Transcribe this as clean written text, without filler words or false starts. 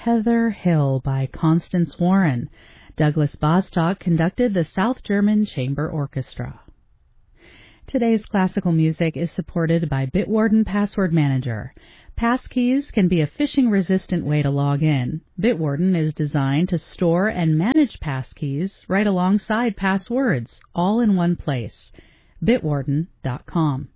Heather Hill by Constance Warren. Douglas Bostock conducted the South German Chamber Orchestra. Today's classical music is supported by Bitwarden Password Manager. Passkeys can be a phishing-resistant way to log in. Bitwarden is designed to store and manage passkeys right alongside passwords, all in one place. Bitwarden.com.